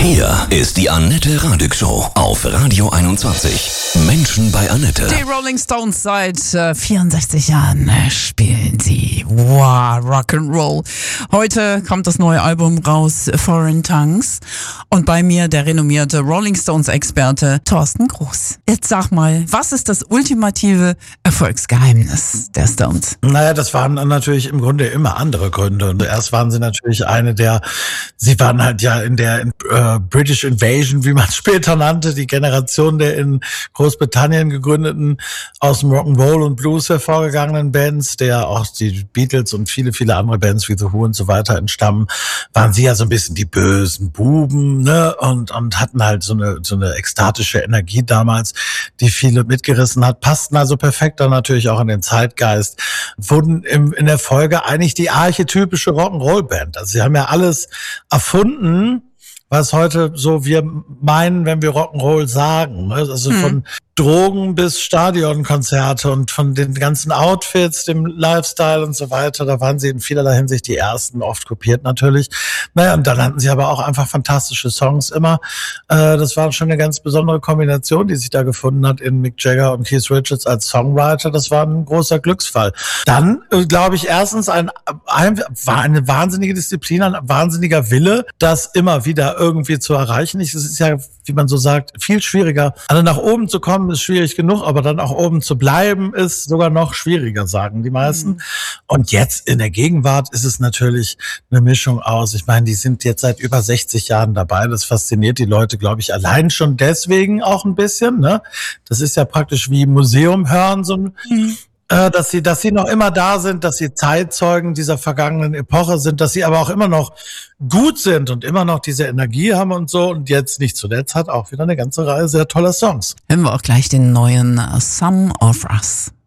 Hier ist die Annette Radig Show auf Radio 21. Menschen bei Annette. Die Rolling Stones seit 64 Jahren spielen sie. Wow, Rock'n'Roll. Heute kommt das neue Album raus, Foreign Tongues. Und bei mir der renommierte Rolling Stones-Experte Thorsten Groß. Jetzt sag mal, was ist das ultimative Erfolgsgeheimnis der Stones? Naja, das waren dann natürlich im Grunde immer andere Gründe. Und erst waren sie natürlich sie waren halt ja in der British Invasion, wie man es später nannte, die Generation der in Großbritannien gegründeten, aus dem Rock'n'Roll und Blues hervorgegangenen Bands, der auch die Beatles und viele, viele andere Bands wie The Who und so weiter entstammen, waren sie ja so ein bisschen die bösen Buben, ne, und hatten halt so eine ekstatische Energie damals, die viele mitgerissen hat, passten also perfekt dann natürlich auch in den Zeitgeist, wurden in der Folge eigentlich die archetypische Rock'n'Roll-Band. Also sie haben ja alles erfunden, was heute so wir meinen, wenn wir Rock'n'Roll sagen. Also von Drogen bis Stadionkonzerte und von den ganzen Outfits, dem Lifestyle und so weiter. Da waren sie in vielerlei Hinsicht die ersten, oft kopiert natürlich. Naja, und dann hatten sie aber auch einfach fantastische Songs immer. Das war schon eine ganz besondere Kombination, die sich da gefunden hat in Mick Jagger und Keith Richards als Songwriter. Das war ein großer Glücksfall. Dann, glaube ich, erstens war eine wahnsinnige Disziplin, ein wahnsinniger Wille, das immer wieder irgendwie zu erreichen. Es ist ja, wie man so sagt, viel schwieriger. Also nach oben zu kommen ist schwierig genug, aber dann auch oben zu bleiben ist sogar noch schwieriger, sagen die meisten. Und jetzt in der Gegenwart ist es natürlich eine Mischung aus. Ich meine, die sind jetzt seit über 60 Jahren dabei. Das fasziniert die Leute, glaube ich, allein schon deswegen auch ein bisschen. Ne? Das ist ja praktisch wie Museum hören, so ein dass sie noch immer da sind, dass sie Zeitzeugen dieser vergangenen Epoche sind, dass sie aber auch immer noch gut sind und immer noch diese Energie haben und so. Und jetzt nicht zuletzt hat auch wieder eine ganze Reihe sehr toller Songs. Hören wir auch gleich den neuen Some of Us.